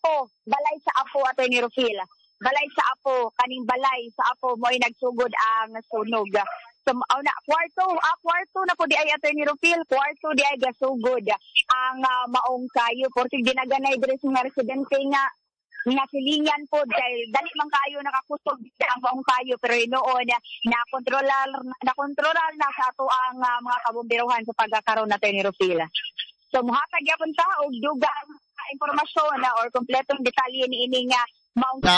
Apo, balay sa Apo Attorney Rufil. Balay sa Apo, kaning balay sa Apo mo ay nagsugod ang sunog. So, kwarto na po di ay Attorney Rufil, kwarto di ay gasugod ang maong kayo. Portig dinaganay dire sa mga residente nga silingan po dahil dali man kayo nakakusog ang maong kayo pero noon nakontrolar na sa ato ang mga kabomberohan sa pagkakaroon na Attorney Rufil. So, muhatag yapon ta og dugang impormasyon or kompletong detalye ni ining maong